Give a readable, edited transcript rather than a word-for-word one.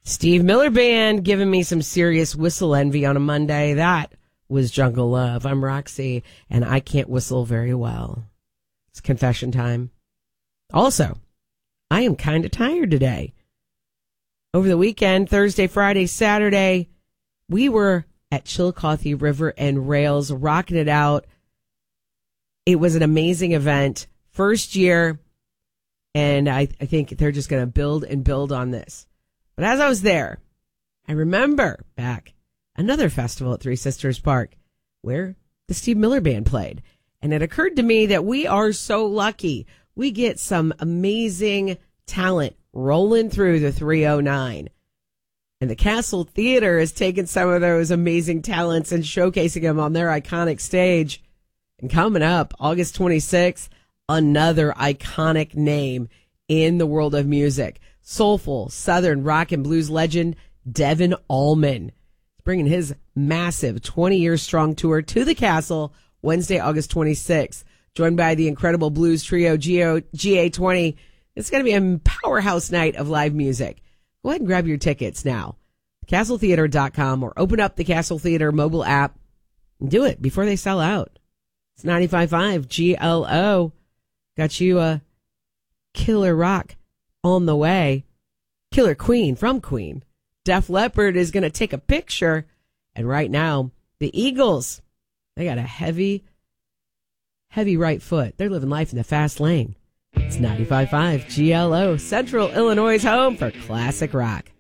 Steve Miller Band giving me some serious whistle envy on a Monday. That was Jungle Love. I'm Roxy, and I can't whistle very well. It's confession time. Also, I am kind of tired today. Over the weekend, Thursday, Friday, Saturday, we were at Chillicothe River and Rails rocking it out. It was an amazing event. First year, and I think they're just going to build and build on this. But as I was there, I remember back another festival at Three Sisters Park where the Steve Miller Band played. And it occurred to me that we are so lucky. We get some amazing talent rolling through the 309. And the Castle Theater has taken some of those amazing talents and showcasing them on their iconic stage. And coming up, August 26th, another iconic name in the world of music. Soulful Southern rock and blues legend Devin Allman is bringing his massive 20-year-strong tour to the Castle Wednesday, August 26th. Joined by the incredible blues trio GA20. It's going to be a powerhouse night of live music. Go ahead and grab your tickets now. CastleTheater.com or open up the Castle Theater mobile app and do it before they sell out. It's 95.5 GLO. Got you a killer rock on the way. Killer Queen from Queen. Def Leppard is going to take a picture. And right now, the Eagles, they got a heavy right foot. They're living life in the fast lane. It's 95.5 GLO, Central Illinois' home for classic rock.